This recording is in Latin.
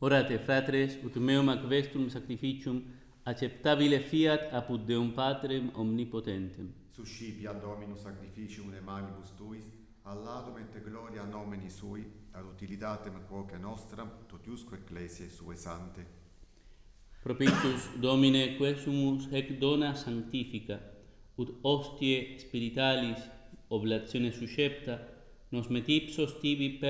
Orate, fratres, ut meum ac vestum sacrificium acceptabile fiat apud Deum Patrem omnipotentem. Suscipia Dominus sacrificium de manibus tuis, alladum et gloria nomini sui, ad utilitatem quoque nostram, totiusque ecclesiae sue sante. Propitius Domine quesumus hec dona sanctifica, ut hostie spiritualis oblatione suscepta, nos met ipsos tibi per